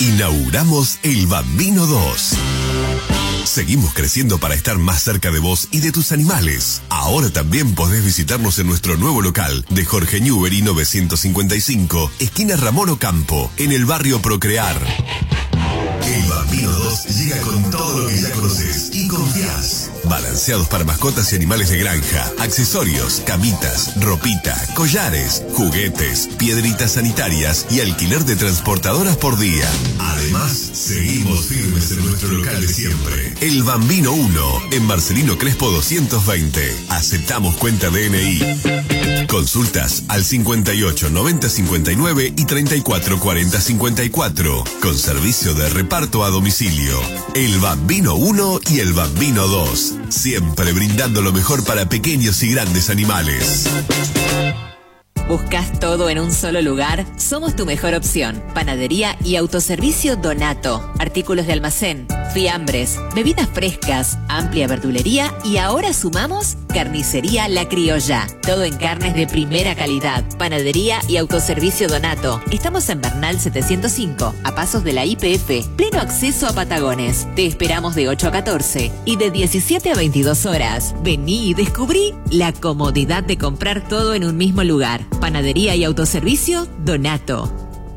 Inauguramos el Bambino 2. Seguimos creciendo para estar más cerca de vos y de tus animales. Ahora también podés visitarnos en nuestro nuevo local de Jorge Newbery 955, esquina Ramón Ocampo, en el barrio Procrear. El Bambino 2 llega con todo lo que ya conoces y confías. Balanceados para mascotas y animales de granja, accesorios, camitas, ropita, collares, juguetes, piedritas sanitarias y alquiler de transportadoras por día. Además, seguimos firmes en nuestro local de siempre. El Bambino 1, en Marcelino Crespo 220. Aceptamos cuenta DNI. Consultas al 58 90 59 y 34 40 54. Con servicio de reparto a domicilio. El Bambino 1 y el Bambino 2. Siempre brindando lo mejor para pequeños y grandes animales. ¿Buscas todo en un solo lugar? Somos tu mejor opción. Panadería y autoservicio Donato. Artículos de almacén, fiambres, bebidas frescas, amplia verdulería y ahora sumamos carnicería La Criolla. Todo en carnes de primera calidad. Panadería y autoservicio Donato. Estamos en Bernal 705, a pasos de la YPF. Pleno acceso a Patagones. Te esperamos de 8 a 14 y de 17 a 22 horas. Vení y descubrí la comodidad de comprar todo en un mismo lugar. Panadería y autoservicio Donato.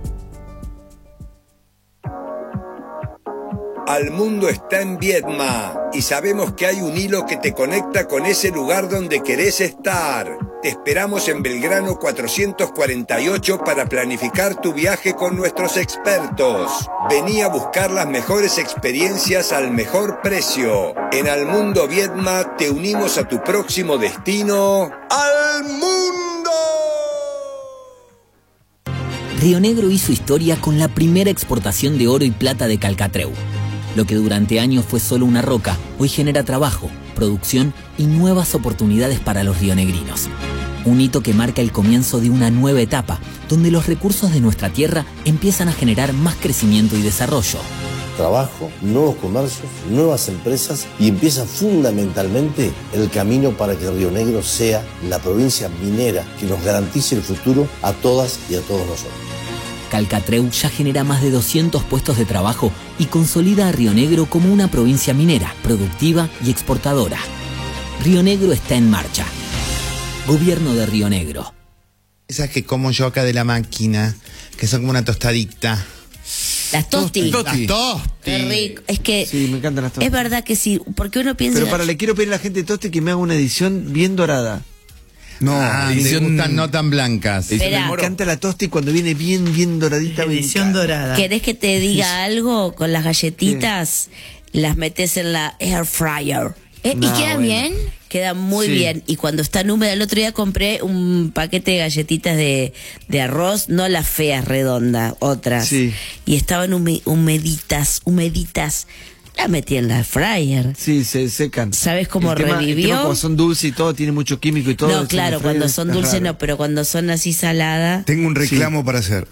Al mundo está en Viedma y sabemos que hay un hilo que te conecta con ese lugar donde querés estar. Te esperamos en Belgrano 448 para planificar tu viaje con nuestros expertos. Vení a buscar las mejores experiencias al mejor precio. En Almundo Viedma te unimos a tu próximo destino. ¡Al mundo! Río Negro hizo historia con la primera exportación de oro y plata de Calcatreu. Lo que durante años fue solo una roca, hoy genera trabajo, producción y nuevas oportunidades para los rionegrinos. Un hito que marca el comienzo de una nueva etapa, donde los recursos de nuestra tierra empiezan a generar más crecimiento y desarrollo. Trabajo, nuevos comercios, nuevas empresas y empieza fundamentalmente el camino para que Río Negro sea la provincia minera que nos garantice el futuro a todas y a todos nosotros. Calcatreu ya genera más de 200 puestos de trabajo y consolida a Río Negro como una provincia minera, productiva y exportadora. Río Negro está en marcha. Gobierno de Río Negro. Esas que como yo acá de la máquina, que son como una tostadita. Las tosti. Las tosti. Qué rico. Es que sí, me encantan las tosti. Es verdad que sí, porque uno piensa... Pero le quiero pedir a la gente de tosti que me haga una edición bien dorada. No, me gustan no tan blancas. Me encanta la tosti cuando viene bien doradita. Edición dorada. ¿Querés que te diga algo? Con las galletitas, las metes en la air fryer. ¿Y quedan bien? Queda muy bien. Y cuando están húmedas, el otro día compré un paquete de galletitas de arroz, no las feas redondas, otras. Sí. Y estaban humeditas. La metí en la fryer. Sí, se secan. ¿Sabes cómo revivió? Cuando son dulces y todo, tiene mucho químico y todo. No, claro, cuando son dulces no, pero cuando son así saladas. Tengo un reclamo para hacer.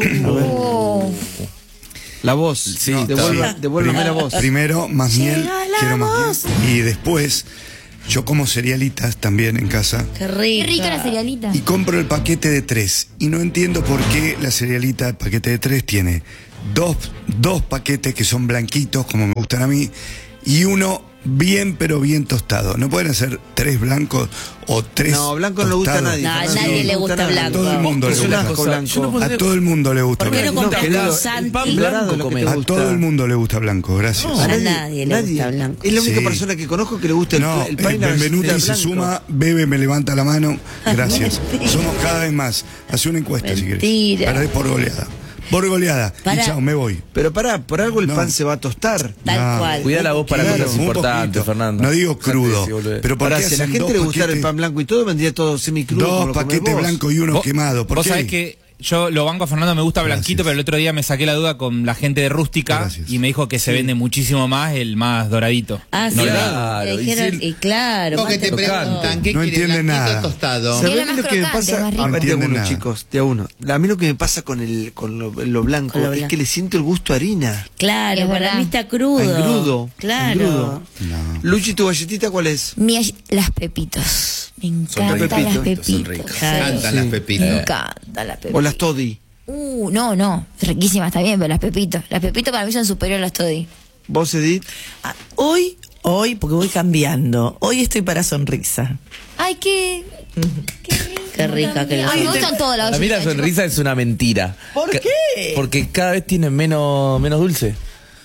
La voz. Sí, no, devuélvame la voz. Primero, más miel. Quiero más miel. Y después, yo como cerealitas también en casa. Qué rica. Qué rica la cerealita. Y compro el paquete de 3. Y no entiendo por qué la cerealita, el paquete de 3, tiene dos paquetes que son blanquitos, como me gustan a mí, y uno bien, pero bien tostado. ¿No pueden hacer 3 blancos o 3 No, blanco no le gusta a nadie. No, a nadie le gusta blanco. A todo el mundo le gusta. A todo el mundo le gusta blanco. ¿Por qué no compras a todo el mundo le gusta blanco, gracias. No, a nadie le gusta blanco. Es la única persona que conozco que le gusta el paina. Benvenuti se suma, Bebe me levanta la mano, gracias. Somos cada vez más. Hace una encuesta si querés. Perdés por goleada. Por goleada. Y chao, me voy. Pero por algo el pan se va a tostar. Tal cual. Cuida la voz para cosas importantes, Fernando. No digo crudo. Pero para si a la gente le gustara el pan blanco y todo, vendría todo semicrudo. 2 paquetes blancos y uno quemado. Vos sabés que yo lo banco a Fernando, me gusta blanquito, pero el otro día me saqué la duda con la gente de Rústica y me dijo que se vende muchísimo más el más doradito. Ah, sí. Claro. Y claro. Porque te preguntan qué quiere, blanquito tostado. ¿Sabés lo que me pasa? Chicos, te uno. A mí lo que me pasa con lo blanco es que le siento el gusto a harina. Claro, para mí está crudo. Engrudo. Claro. Luchi, ¿tu galletita cuál es? Las Pepitos. Me encantan las Pepitos. Me encantan las Pepitos. Me encantan las Pepitos. O las Toddy. No. Riquísimas también, pero las Pepito. Las Pepito para mí son superiores a las Toddy. ¿Vos, Edith? Hoy, porque voy cambiando. Hoy estoy para sonrisa. Ay, qué rica que me gustan todas las A mí la sonrisa es una mentira. ¿Por qué? Porque cada vez tiene menos dulce.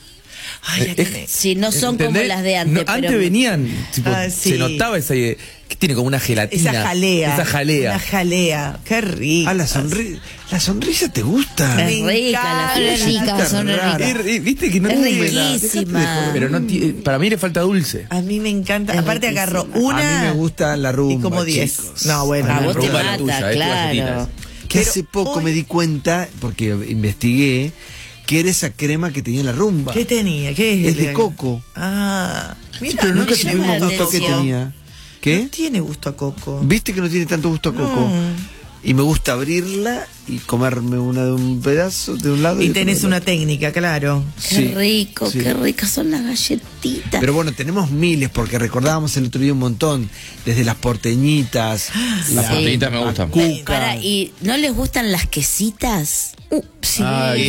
Si no son como las de antes. Antes venían, tipo, sí. se notaba esa que tiene como una gelatina. Esa jalea. Una jalea. Qué rica. La sonrisa te gusta. Es rica, son ricas. Viste que no es tiene riquísima. pero no para mí le falta dulce. A mí me encanta. Aparte agarro una. A mí me gusta la rumba. Y como 10. Chicos. No, bueno. A vos te rumba mata, la tuya, claro. Que hace poco me di cuenta, porque investigué, que era esa crema que tenía la rumba. ¿Qué tenía? ¿Qué es? Es de coco. Mira, pero nunca tiene supimos gusto gusto que tenía. ¿Qué? No tiene gusto a coco. ¿Viste que no tiene tanto gusto a coco? Y me gusta abrirla y comerme una de un pedazo, de un lado. Y tenés una técnica, claro. Qué rico, qué ricas son las galletitas. Pero bueno, tenemos miles, porque recordábamos el otro día un montón. Desde las porteñitas. Las porteñitas me gustan. ¿Y no les gustan las quesitas? Sí.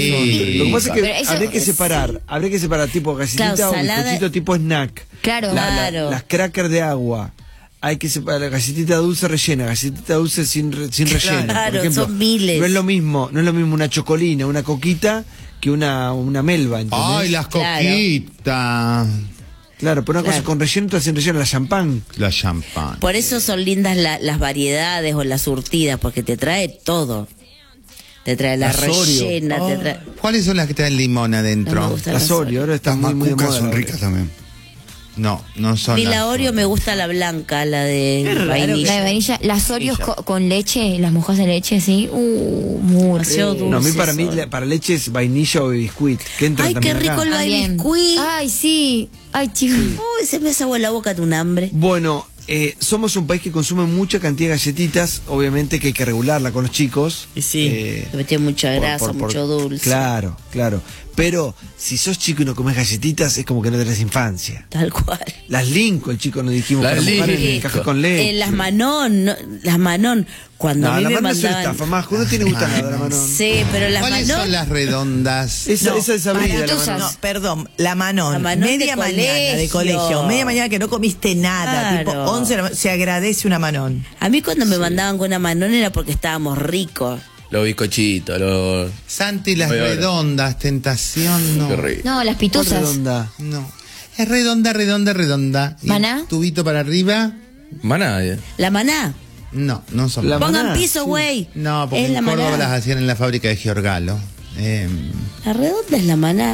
Lo que pasa es que Pero eso- habría que separar tipo galletita Claro, o salada- bizcochito tipo snack. Claro. Las crackers de agua. Hay que separar la galletita dulce rellena, galletita dulce sin relleno. Claro, Por ejemplo, son miles. No es lo mismo una chocolina, una coquita que una melva, ¿entendés? Ay, las coquitas. Claro, pero una cosa con relleno, otra sin relleno, la champán. La champán. Por eso son lindas las variedades o las surtidas, porque te trae todo. Te trae la rellena, te trae... ¿Cuáles son las que traen limón adentro? No me gusta Las Oreo, ahora están muy de moda. Son ricas también. No son Ni las la Oreo me gusta la blanca, la de La de vainilla, las Oreos con leche, las mojas de leche, sí. Muy Demasiado rico. No, a mí dulces para leche es vainilla o biscuit. Que entran Ay, qué también acá. rico el También. biscuit. Ay, sí. Ay, chicos. Uy, se me desagua la boca de un hambre. Bueno, somos un país que consume mucha cantidad de galletitas, obviamente que hay que regularla con los chicos. Y sí. Le metí mucha grasa, mucho dulce. Claro. Pero si sos chico y no comes galletitas, es como que no tenés infancia. Tal cual. Las Lincoln, chicos, nos dijimos, Las para mojar en el Lincoln. café con leche. Las Manon, cuando a mí la me Manon es una mandaban... estafa, Majo, no tiene gusto nada la Manon. Sí, pero las ¿Cuáles Manon... son las redondas? Esa es abrida, la Manon. No, perdón, la Manon. La Manon media de mañana de colegio. Media mañana que no comiste nada. Claro. Tipo 11 de la mañana, se agradece una Manon. A mí cuando me mandaban con una Manon era porque estábamos ricos. Los bizcochitos, los... Santi, las Oye, ahora. redondas, tentación, no. Qué rico. No, las ¿Cuál pituzas. redonda? No. Es redonda. ¿Y ¿Maná? el tubito para arriba? Maná. ¿La Maná? No son La Pongan Maná, piso, güey. No, porque Es la en Córdoba Maná. las hacían en la fábrica de Giorgalo. La redonda es la Maná.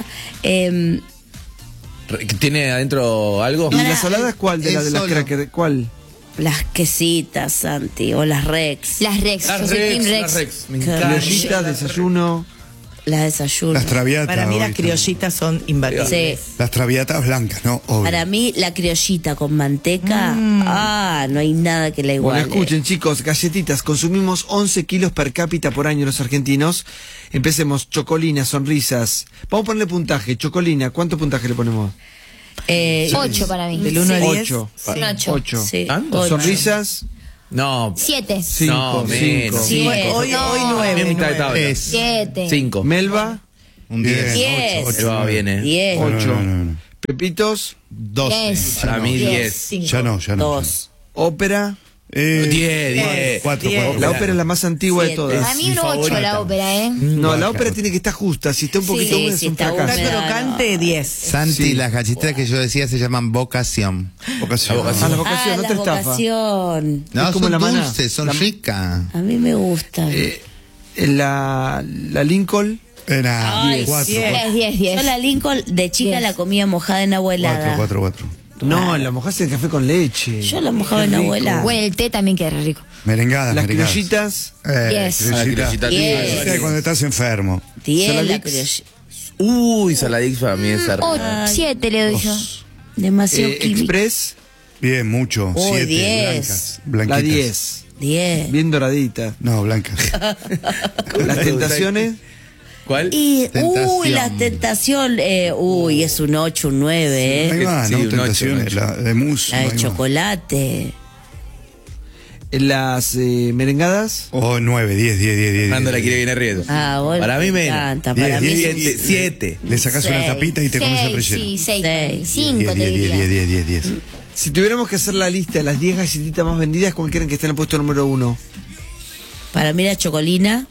¿Tiene adentro algo? ¿Y la salada es cuál de Es las solo. crackers? ¿Cuál? Las quesitas, Santi, o las Rex. Las Rex. Yo soy Team Rex. Me Qué encanta. Criollitas, desayuno. Las desayuno. Las traviatas. Para mí las hoy criollitas son imbatibles. Sí. Las traviatas blancas, ¿no? Obvio. Para mí, la criollita con manteca, no hay nada que la iguale. Bueno, escuchen chicos, galletitas, consumimos 11 kilos per cápita por año los argentinos. Empecemos, chocolina, sonrisas. Vamos a ponerle puntaje, chocolina, ¿cuánto puntaje le ponemos? 8 para mí. Del 1 al 10. 8. Sí. Un ocho. 8. Sí, ¿Tanto? ocho. Sonrisas, No. 7. 5. No, menos. Sí. Hoy 9. Mitad de tabla. 7. 5. Melva, Un 10. 10. Va bien, 10. 8. No. Pepitos, 12. Para mí 10. 5. Ya no. 2. ópera. 10. 4. La ópera es la más antigua de Siete. todas. Para mí un 8 la ópera, ¿eh? No, la ópera tiene que estar justa. Si está un poquito Sí, húmeda si es un está fracaso. Está húmeda. crocante, 10. Santi, Sí. las galletitas que yo decía se llaman vocación. Vocación. Ah, la vocación, no la te estafa. vocación. No, Es como son la maná. dulces, son La- ricas. A mí me gusta. La Lincoln, Era Ay, 4. 10. Yo la Lincoln de chica 10. la comía mojada en agua helada. 4. no, la mojaste en café con leche. Yo la mojaba en agua helada. Bueno, el té también queda rico. Merengadas. Las merengadas. criollitas, 10. Criollita. Diez. Sí, cuando estás enfermo. 10 la Saladix. criollita. Uy, Saladix para mí es 7 le doy yo. Demasiado químico. Express, Bien, mucho. Uy, 7. 10. Blancas. la Blanquitas. 10. 10. Bien doradita. No, blancas. Las tentaciones, ¿Cuál? Y, Tentación. la tentación, es un 8, un 9, Ahí va, Sí, ¿no? un Tentaciones. ocho. La de mousse. La ahí de va. chocolate. Las merengadas. 9, 10. Nando la quiere bien arriba. Bueno, para mí menos. encanta, para mí 7. Le sacás una tapita y te comes el relleno. Sí, 6. 5 te diría. 10. Si tuviéramos que hacer la lista de las 10 galletitas más vendidas, ¿cuál quieren que esté en el puesto número 1? Para mí la chocolina.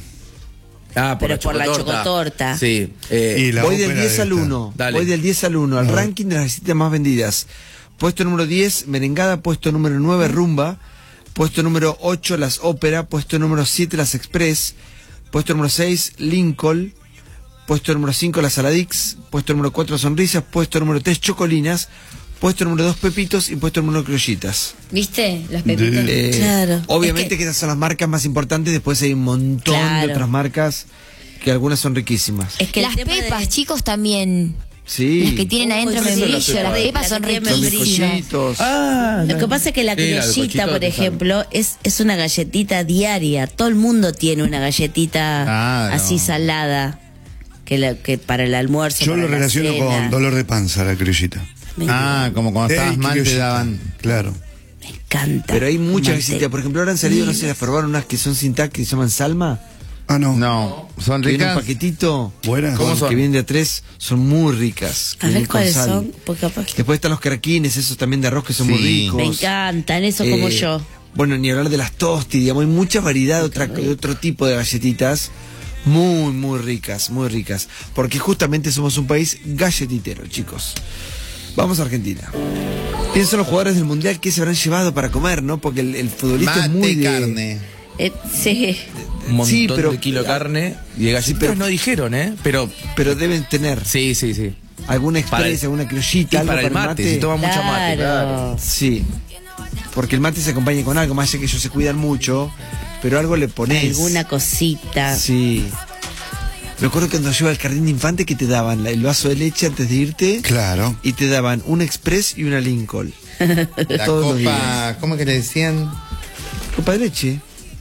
Pero por la chocotorta. Sí. Voy del 10 al 1. Voy del 10 al 1. Al ranking de las galletitas más vendidas. Puesto número 10, merengada. Puesto número 9, rumba. Puesto número 8, las ópera. Puesto número 7, las express. Puesto número 6, Lincoln. Puesto número 5, las Saladix. Puesto número 4, sonrisas. Puesto número 3, chocolinas. Puesto número 2, pepitos. Y puesto número 1, criollitas. ¿Viste? Los pepitos. Claro. Obviamente que esas son las marcas más importantes. Después hay un montón de otras marcas que algunas son riquísimas. Es que las pepas, chicos, también. Sí. Las que tienen adentro membrillo. Las pepas son riquísimas. Lo que pasa es que la criollita, por ejemplo, es una galletita diaria. Todo el mundo tiene una galletita así salada que para el almuerzo. Yo para lo la relaciono cena. con dolor de panza, la criollita. Como cuando estabas mal te daban. Claro. Me encanta. Pero hay muchas galletitas. Por ejemplo, ahora han salido, no sé, las probaron unas que son sin tac, que se llaman Salma. No. No, son Que viene ricas. un paquetito. Buenas. ¿Cómo son? Que vienen de a 3, son muy ricas. A ver cuáles son. Porque capaz que... Después están los craquines, esos también de arroz que son muy ricos. Me encantan, eso como yo. Bueno, ni hablar de las tosti, digamos, hay mucha variedad de otro tipo de galletitas. Muy ricas, muy ricas. Porque justamente somos un país galletitero, chicos. Vamos a Argentina. Pienso en los jugadores del Mundial que se habrán llevado para comer, ¿no? Porque el futbolista es muy de... carne. Sí. Un montón Sí, pero- de kilo de carne y de galletitas pero- no dijeron, Pero deben tener sí. alguna Para express, el- alguna criollita, Y algo para el mate, se toma mucho mate, claro. Sí. Porque el mate se acompaña con algo, más allá que ellos se cuidan mucho, pero algo le pones. Alguna cosita. Sí. Me acuerdo cuando yo iba al jardín de infante que te daban el vaso de leche antes de irte. Claro. Y te daban una express y una Lincoln. La Todos los días. copa, ¿cómo que le decían? Copa de leche.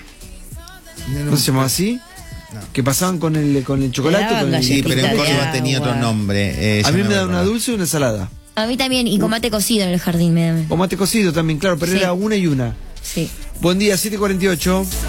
¿No se llamaba así? Que pasaban con el chocolate. daban Con el... Sí, pero en de Córdoba tenía agua. otro nombre. A ya mí no me daban una acuerdo. dulce y una salada. A mí también, y con mate cocido en el jardín me dan. O mate cocido también, claro, pero Sí. era una y una. Sí. Buen día, 7:48.